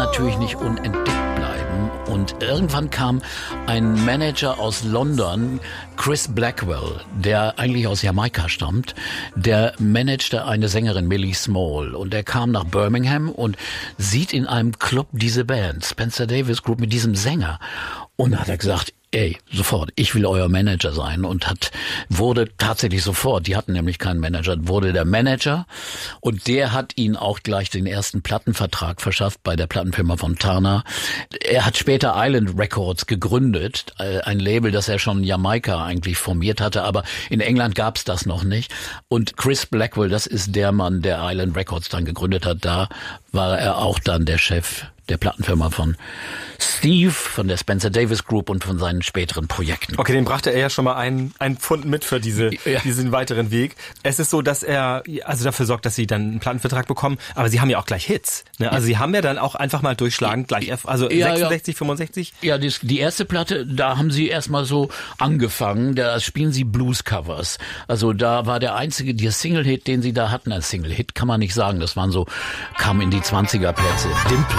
natürlich nicht unentdeckt bleiben. Und irgendwann kam ein Manager aus London, Chris Blackwell, der eigentlich aus Jamaika stammt, der managte eine Sängerin, Millie Small. Und er kam nach Birmingham und sieht in einem Club diese Band, Spencer Davis Group, mit diesem Sänger. Und hat er gesagt, ey, sofort, ich will euer Manager sein, und wurde tatsächlich sofort, die hatten nämlich keinen Manager, wurde der Manager, und der hat ihnen auch gleich den ersten Plattenvertrag verschafft bei der Plattenfirma Fontana. Er hat später Island Records gegründet, ein Label, das er schon in Jamaika eigentlich formiert hatte, aber in England gab's das noch nicht. Und Chris Blackwell, das ist der Mann, der Island Records dann gegründet hat, da war er auch dann der Chef der Plattenfirma von Steve, von der Spencer Davis Group und von seinen späteren Projekten. Okay, den brachte er ja schon mal einen Pfund mit für diesen weiteren Weg. Es ist so, dass er also dafür sorgt, dass sie dann einen Plattenvertrag bekommen, aber sie haben ja auch gleich Hits. Ne? Also sie haben ja dann auch einfach mal durchschlagend gleich, also 66, 65? Ja, die erste Platte, da haben sie erstmal so angefangen, da spielen sie Blues-Covers. Also da war der Single-Hit, den sie da hatten, als Single-Hit kann man nicht sagen, das waren so, kam in die 20er Plätze, Dimple.